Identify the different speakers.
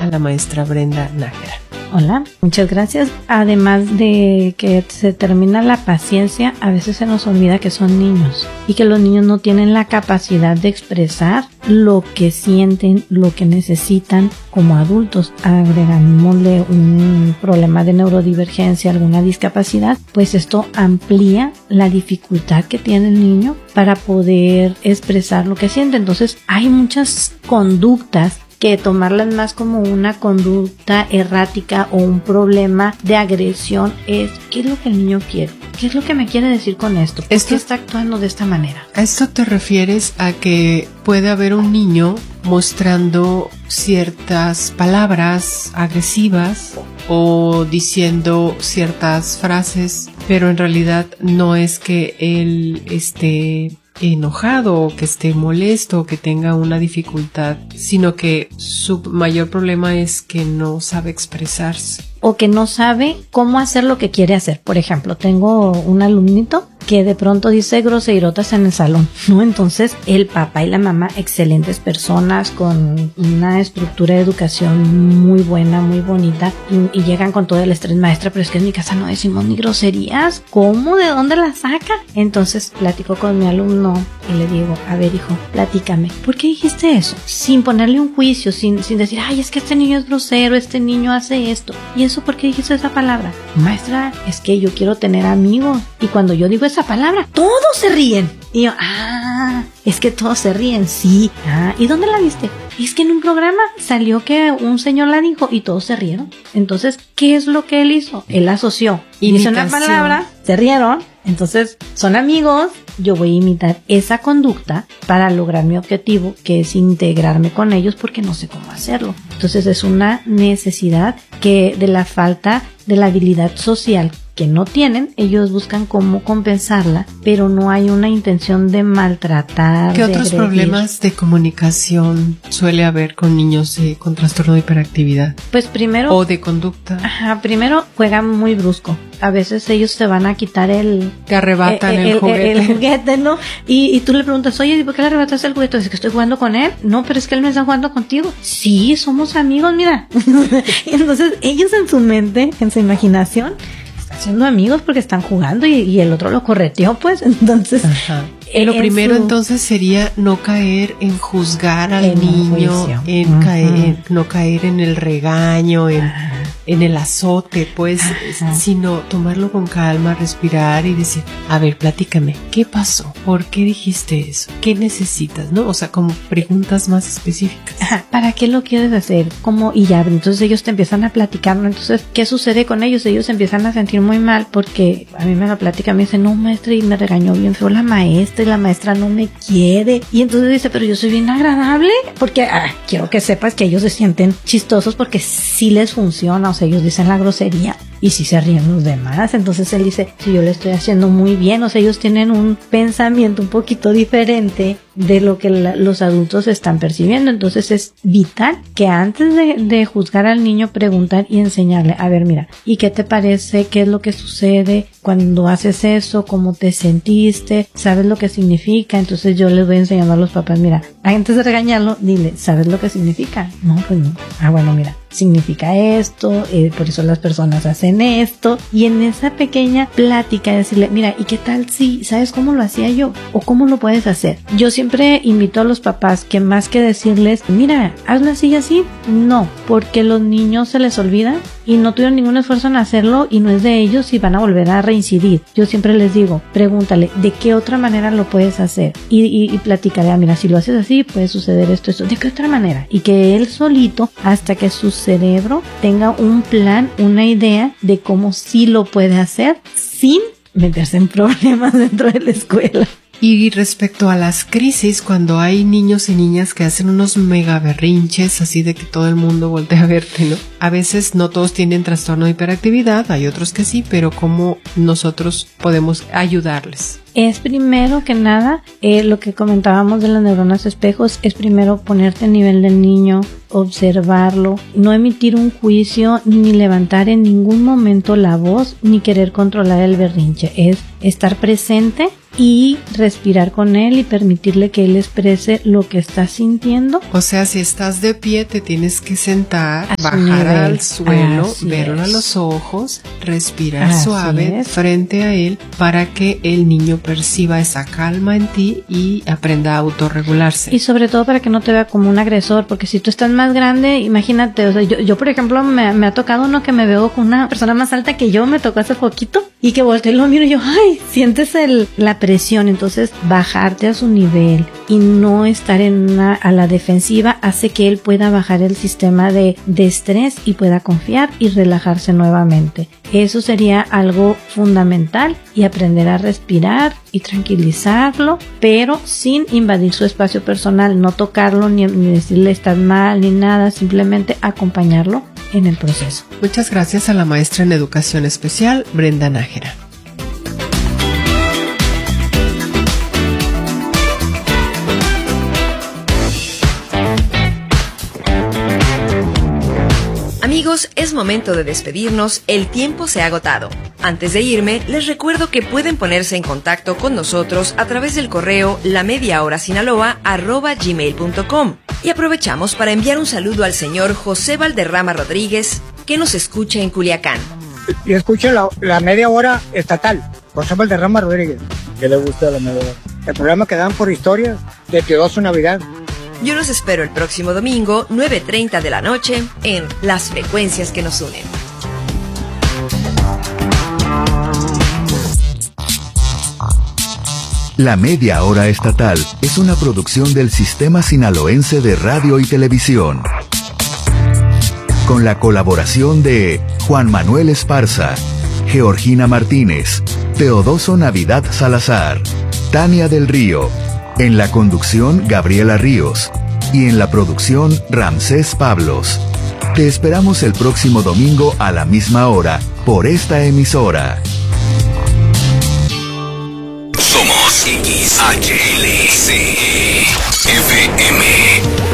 Speaker 1: a la maestra Brenda Nájera.
Speaker 2: Hola, muchas gracias. Además de que se termina la paciencia, a veces se nos olvida que son niños y que los niños no tienen la capacidad de expresar lo que sienten, lo que necesitan como adultos. Agregámosle un problema de neurodivergencia, alguna discapacidad, pues esto amplía la dificultad que tiene el niño para poder expresar lo que siente. Entonces hay muchas conductas que tomarlas más como una conducta errática o un problema de agresión es ¿qué es lo que el niño quiere? ¿Qué es lo que me quiere decir con esto? ¿Por qué está actuando de esta manera?
Speaker 1: ¿A esto te refieres a que puede haber un niño mostrando ciertas palabras agresivas o diciendo ciertas frases, pero en realidad no es que él esté enojado o que esté molesto o que tenga una dificultad, sino que su mayor problema es que no sabe expresarse?
Speaker 2: O que no sabe cómo hacer lo que quiere hacer. Por ejemplo, tengo un alumnito que de pronto dice groserotas en el salón, ¿no? Entonces, el papá y la mamá, excelentes personas con una estructura de educación muy buena, muy bonita, y llegan con todo el estrés, maestra, pero es que en mi casa no decimos ni groserías. ¿Cómo? ¿De dónde las saca? Entonces, platico con mi alumno y le digo, a ver, hijo, platícame, ¿por qué dijiste eso? Sin ponerle un juicio, sin decir, ay, es que este niño es grosero, este niño hace esto. ¿Y eso por qué dijiste esa palabra? Maestra, es que yo quiero tener amigos, y cuando yo digo esa palabra, todos se ríen. Y yo, es que todos se ríen, sí. ¿Y dónde la viste? Es que en un programa salió que un señor la dijo y todos se rieron. Entonces, ¿qué es lo que él hizo? Él asoció. Dice una palabra, se rieron, entonces son amigos. Yo voy a imitar esa conducta para lograr mi objetivo, que es integrarme con ellos porque no sé cómo hacerlo. Entonces es una necesidad que de la falta de la habilidad social que no tienen, ellos buscan cómo compensarla, pero no hay una intención de maltratar.
Speaker 1: ¿Qué otros problemas de comunicación suele haber con niños con trastorno de hiperactividad?
Speaker 2: Pues primero...
Speaker 1: O de conducta.
Speaker 2: Primero juegan muy brusco. A veces ellos te van a quitar
Speaker 1: te arrebatan el juguete.
Speaker 2: El juguete, ¿no? Y tú le preguntas, oye, ¿por qué le arrebataste el juguete? ¿Es que estoy jugando con él? No, pero es que él no está jugando contigo. Sí, somos amigos, mira. Entonces ellos en su mente, en su imaginación, siendo amigos porque están jugando y el otro lo correteó, pues. Entonces,
Speaker 1: lo primero entonces sería no caer en juzgar al niño, no caer en el regaño, en el azote, pues, sino tomarlo con calma, respirar y decir, a ver, platícame, ¿qué pasó? ¿Por qué dijiste eso? ¿Qué necesitas? ¿No? O sea, como preguntas más específicas.
Speaker 2: ¿Para qué lo quieres hacer? ¿Cómo? Y ya, entonces ellos te empiezan a platicar, ¿no? Entonces, ¿qué sucede con ellos? Ellos empiezan a sentir muy mal porque a mí me la platica, me dice, no, maestra, y me regañó bien feo la maestra y la maestra no me quiere. Y entonces dice, pero yo soy bien agradable porque quiero que sepas que ellos se sienten chistosos porque sí les funciona. O sea, ellos dicen la grosería y sí se ríen los demás. Entonces él dice, si yo le estoy haciendo muy bien. O sea, ellos tienen un pensamiento un poquito diferente de lo que los adultos están percibiendo. Entonces es vital que antes de juzgar al niño, preguntar y enseñarle, a ver, mira, ¿y qué te parece? ¿Qué es lo que sucede cuando haces eso? ¿Cómo te sentiste? ¿Sabes lo que significa? Entonces yo les voy enseñando a los papás, mira, antes de regañarlo, dile, ¿sabes lo que significa? No, pues no. Bueno, mira, significa esto, por eso las personas hacen esto. Y en esa pequeña plática decirle, mira, ¿y qué tal si sabes cómo lo hacía yo? ¿O cómo lo puedes hacer? Yo siempre invito a los papás que más que decirles, mira, hazlo así y así, no, porque los niños se les olvida y no tuvieron ningún esfuerzo en hacerlo y no es de ellos y van a volver a reincidir. Yo siempre les digo, pregúntale, ¿de qué otra manera lo puedes hacer? Y platícale, mira, si lo haces así, puede suceder esto, ¿de qué otra manera? Y que él solito, hasta que su cerebro tenga un plan, una idea de cómo sí lo puede hacer sin meterse en problemas dentro de la escuela.
Speaker 1: Y respecto a las crisis, cuando hay niños y niñas que hacen unos mega berrinches, así de que todo el mundo voltea a verte, ¿no? A veces no todos tienen trastorno de hiperactividad, hay otros que sí, pero ¿cómo nosotros podemos ayudarles?
Speaker 2: es primero que nada, lo que comentábamos de las neuronas espejos, es primero ponerte a nivel del niño, observarlo, no emitir un juicio, ni levantar en ningún momento la voz, ni querer controlar el berrinche. Es estar presente y respirar con él y permitirle que él exprese lo que está sintiendo.
Speaker 1: O sea, si estás de pie, te tienes que sentar, bajar al suelo, verlo a los ojos, respirar suave frente a él para que el niño perciba esa calma en ti y aprenda a autorregularse.
Speaker 2: Y sobre todo para que no te vea como un agresor, porque si tú estás más grande, imagínate, o sea, yo por ejemplo, me ha tocado uno que me veo con una persona más alta que yo, me tocó hace poquito, y que volteo y lo miro y yo, ay, sientes la presión. Entonces bajarte a su nivel y no estar a la defensiva hace que él pueda bajar el sistema de estrés y pueda confiar y relajarse nuevamente. Eso sería algo fundamental, y aprender a respirar y tranquilizarlo, pero sin invadir su espacio personal, no tocarlo ni decirle estás mal ni nada, simplemente acompañarlo en el proceso.
Speaker 1: Muchas gracias a la maestra en educación especial, Brenda Nájera.
Speaker 3: Amigos, es momento de despedirnos, el tiempo se ha agotado. Antes de irme, les recuerdo que pueden ponerse en contacto con nosotros a través del correo lamediahorasinaloa@gmail.com. Y aprovechamos para enviar un saludo al señor José Valderrama Rodríguez, que nos escucha en Culiacán.
Speaker 4: Y escucho la media hora estatal, José Valderrama Rodríguez. ¿Qué le gusta la media hora? El programa que dan por historias de Teodoso Navidad.
Speaker 3: Yo los espero el próximo domingo, 9:30 de la noche, en Las Frecuencias que nos unen.
Speaker 5: La Media Hora Estatal es una producción del Sistema Sinaloense de Radio y Televisión, con la colaboración de Juan Manuel Esparza, Georgina Martínez, Teodoso Navidad Salazar, Tania del Río. En la conducción, Gabriela Ríos. Y en la producción, Ramsés Pablos. Te esperamos el próximo domingo a la misma hora, por esta emisora.
Speaker 6: Somos XHLC.